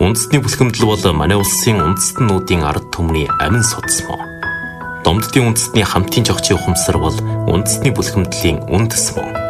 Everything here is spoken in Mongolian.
Үндэсний бүлхэмдэл бол манай улсын үндэстнүүдийн ард түмний амин судас мөн. Домддын үндэстний хамтын жогчийн ухамсар бол үндэсний бүлхэмдлийн үндэс мөн.